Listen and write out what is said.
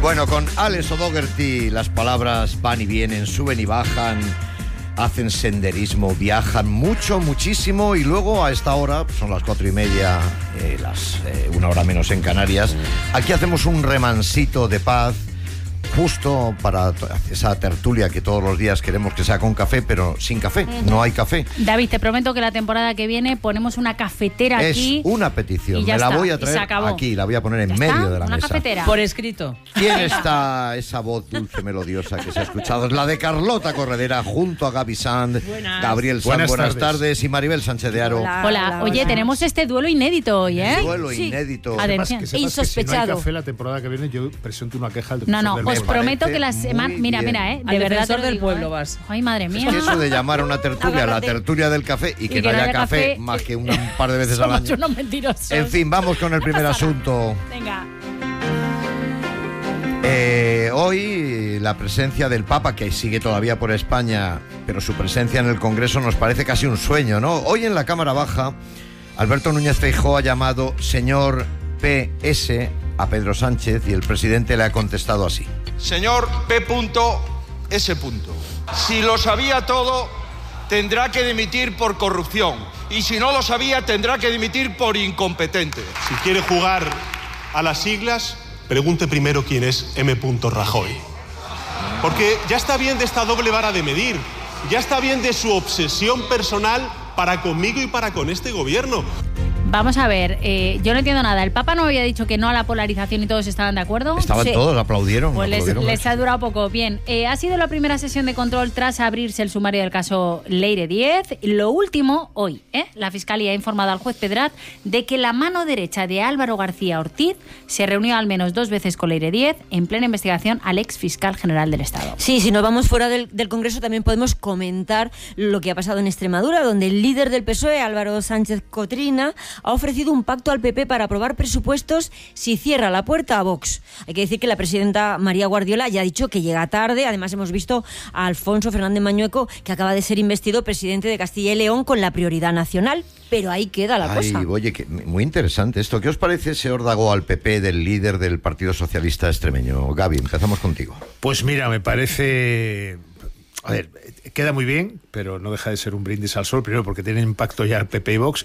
Bueno, con Alex O'Doherty las palabras van y vienen, suben y bajan, hacen senderismo, viajan mucho, muchísimo, y luego a esta hora, son las 4:30, una hora menos en Canarias, aquí hacemos un remansito de paz, justo para esa tertulia que todos los días queremos que sea con café, pero sin café, no hay café. David, te prometo que la temporada que viene ponemos una cafetera aquí. Es una petición, me la voy a traer aquí, la voy a poner en medio de la mesa. Cafetera. Por escrito. ¿Quién está esa voz dulce, melodiosa que se ha escuchado? Es la de Carlota Corredera junto a Gaby Sand, Gabriel Sanz, buenas tardes, y Maribel Sánchez de Aro. Hola. Oye, tenemos este duelo inédito hoy, ¿eh? Duelo inédito. Atención. Que sepas insospechado. Que si no hay café la temporada que viene, yo presento una queja al No, del os mes. prometo que la semana... Mira, de Al verdad te defensor lo del digo, pueblo vas. Ay, madre mía. Es que eso de llamar a una tertulia la tertulia del café y que no haya café más que un par de veces al año. Somos unos mentirosos. En fin, vamos con el primer asunto. Venga. Hoy la presencia del Papa, que sigue todavía por España, pero su presencia en el Congreso nos parece casi un sueño, ¿no? Hoy en la Cámara Baja, Alberto Núñez Feijóo ha llamado señor PS a Pedro Sánchez y el presidente le ha contestado así. Señor P.S. Si lo sabía todo, tendrá que dimitir por corrupción. Y si no lo sabía, tendrá que dimitir por incompetente. Si quiere jugar a las siglas, pregunte primero quién es M. Rajoy. Porque ya está bien de esta doble vara de medir. Ya está bien de su obsesión personal para conmigo y para con este gobierno. Vamos a ver, yo no entiendo nada. ¿El Papa no había dicho que no a la polarización y todos estaban de acuerdo? Estaban todos, aplaudieron. Pues les ha durado poco. Bien, ha sido la primera sesión de control tras abrirse el sumario del caso Leire 10. Lo último, hoy, la Fiscalía ha informado al juez Pedrat de que la mano derecha de Álvaro García Ortiz se reunió al menos 2 veces con Leire 10 en plena investigación al ex fiscal general del Estado. Sí, si nos vamos fuera del Congreso también podemos comentar lo que ha pasado en Extremadura, donde el líder del PSOE, Álvaro Sánchez Cotrina, ha ofrecido un pacto al PP para aprobar presupuestos si cierra la puerta a Vox. Hay que decir que la presidenta María Guardiola ya ha dicho que llega tarde. Además, hemos visto a Alfonso Fernández Mañueco, que acaba de ser investido presidente de Castilla y León con la prioridad nacional. Pero ahí queda la cosa. Oye, muy interesante esto. ¿Qué os parece ese órdago al PP del líder del Partido Socialista extremeño? Gaby, empezamos contigo. Pues mira, me parece... A ver, queda muy bien, pero no deja de ser un brindis al sol, primero porque tienen impacto ya el PP y Vox,